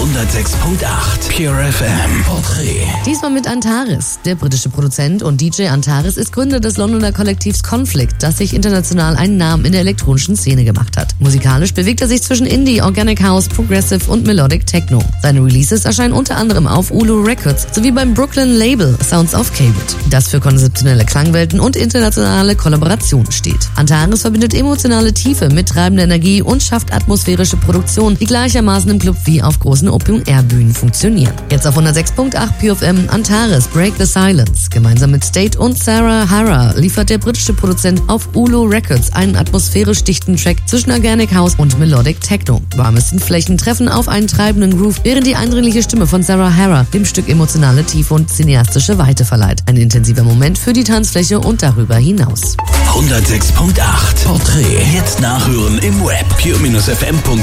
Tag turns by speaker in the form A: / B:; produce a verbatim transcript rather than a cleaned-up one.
A: hundertsechs Komma acht Pure F M Porträt.
B: Diesmal mit Antares. Der britische Produzent und D J Antares ist Gründer des Londoner Kollektivs Conflict, das sich international einen Namen in der elektronischen Szene gemacht hat. Musikalisch bewegt er sich zwischen Indie, Organic House, Progressive und Melodic Techno. Seine Releases erscheinen unter anderem auf Ulu Records sowie beim Brooklyn Label Sounds of Cambridge, das für konzeptionelle Klangwelten und internationale Kollaborationen steht. Antares verbindet emotionale Tiefe mit treibender Energie und schafft atmosphärische Produktionen, die gleichermaßen im Club wie auf großen Open-Air-Bühnen funktionieren. Jetzt auf hundertsechs Komma acht Pure F M Antares Break the Silence. Gemeinsam mit State und Sarah Hara liefert der britische Produzent auf Ulu Records einen atmosphärisch dichten Track zwischen Organic House und Melodic Techno. Warme Synthflächen treffen auf einen treibenden Groove, während die eindringliche Stimme von Sarah Hara dem Stück emotionale Tiefe und cineastische Weite verleiht. Ein intensiver Moment für die Tanzfläche und darüber hinaus.
A: hundertsechs Komma acht Porträt. Jetzt nachhören im Web pure F M Punkt